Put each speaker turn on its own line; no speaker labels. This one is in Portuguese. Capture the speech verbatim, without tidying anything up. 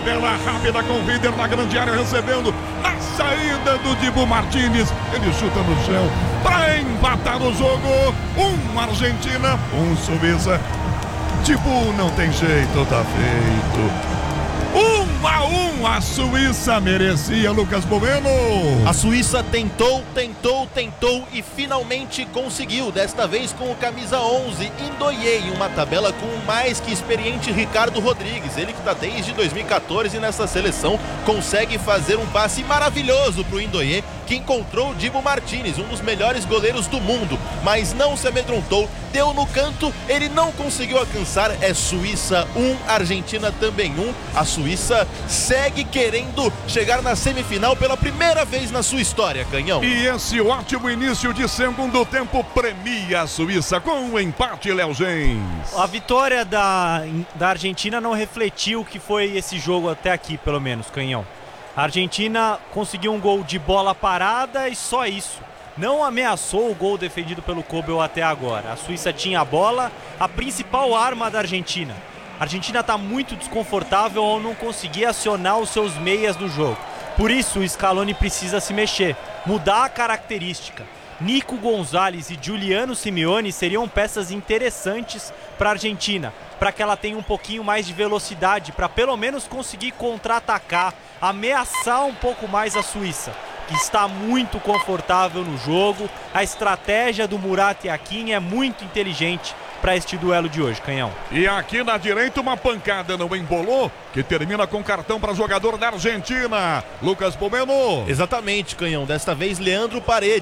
tabela rápida com o líder na grande área recebendo na saída do Dibu Martínez. Ele chuta no chão para empatar o jogo. Um Argentina, um Suíça. Dibu não tem jeito, tá feito. Um a um, a Suíça merecia, Lucas Bueno.
A Suíça tentou, tentou, tentou e finalmente conseguiu. Desta vez com o camisa onze, Ndoye, em uma tabela com o mais que experiente Ricardo Rodrigues. Ele que está desde dois mil e quatorze nessa seleção, consegue fazer um passe maravilhoso para o Ndoye, que encontrou o Dibu Martínez, um dos melhores goleiros do mundo, mas não se amedrontou, deu no canto, ele não conseguiu alcançar. É Suíça um, Argentina também um. A Suíça segue querendo chegar na semifinal pela primeira vez na sua história, Canhão.
E esse ótimo início de segundo tempo premia a Suíça com um empate, Léo Gens.
A vitória da, da Argentina não refletiu o que foi esse jogo até aqui, pelo menos, Canhão. A Argentina conseguiu um gol de bola parada e só isso. Não ameaçou o gol defendido pelo Kobel até agora. A Suíça tinha a bola, a principal arma da Argentina. A Argentina está muito desconfortável ao não conseguir acionar os seus meias no jogo. Por isso o Scaloni precisa se mexer, mudar a característica. Nico Gonzalez e Giuliano Simeone seriam peças interessantes para a Argentina, para que ela tenha um pouquinho mais de velocidade, para pelo menos conseguir contra-atacar, ameaçar um pouco mais a Suíça, que está muito confortável no jogo. A estratégia do Murat Yakin é muito inteligente para este duelo de hoje, Canhão.
E aqui na direita uma pancada no embolou, que termina com cartão para jogador da Argentina, Lucas Bueno.
Exatamente, Canhão. Desta vez Leandro Paredes.